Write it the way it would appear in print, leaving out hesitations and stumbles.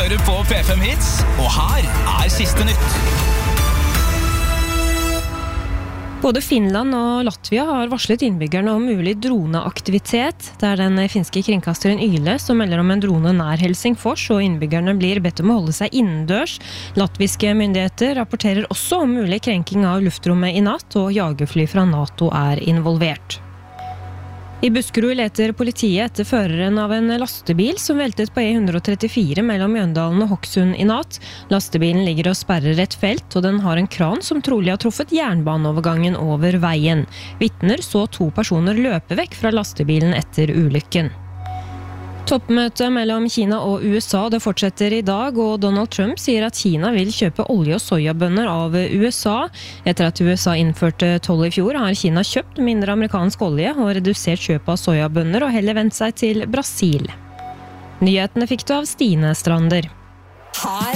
hører på P5 Hits, og her siste nytt. Både Finland og Latvia har varslet innbyggerne om mulig droneaktivitet. Det er den finske kringkasteren Yle som melder om en drone nær Helsingfors, og innbyggerne blir bedt om å holde seg innendørs. Latviske myndigheter rapporterer også om mulig krenking av luftrommet i natt, og jagerfly fra NATO er involvert. I Buskerud leter politiet etter føreren av en lastebil som veltet på E134 mellom Mjøndalen og Hokksund i natt. Lastebilen ligger og sperrer et felt, og den har en kran som trolig har truffet jernbaneovergangen over veien. Vitner så 2 personer løpe vekk fra lastebilen etter ulykken. Toppmøtet mellom Kina og USA det fortsetter i dag, og Donald Trump sier at Kina vil kjøpe olje- og sojabønner av USA. Etter at USA innførte toll i fjor, har Kina kjøpt mindre amerikansk olje og redusert kjøp av sojabønner og heller vendt seg til Brasil. Nyhetene fikk du av Stine Strander. Her